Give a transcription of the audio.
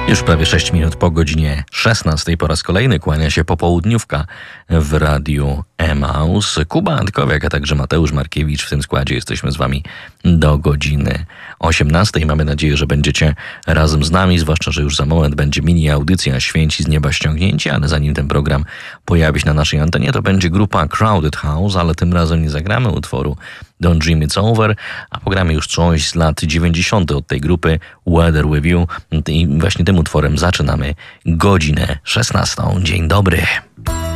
Już prawie 6 minut po godzinie 16 po raz kolejny kłania się popołudniówka w radiu Emaus. Kuba Antkowiak, a także Mateusz Markiewicz w tym składzie. Jesteśmy z wami do godziny 18. Mamy nadzieję, że będziecie razem z nami, zwłaszcza, że już za moment będzie mini audycja Święci z nieba ściągnięci, ale zanim ten program pojawi się na naszej antenie, to będzie grupa Crowded House, ale tym razem nie zagramy utworu Don't Dream It's Over, a pogramy już coś z lat 90. od tej grupy Weather With You i właśnie tym utworem zaczynamy godzinę 16. Dzień dobry.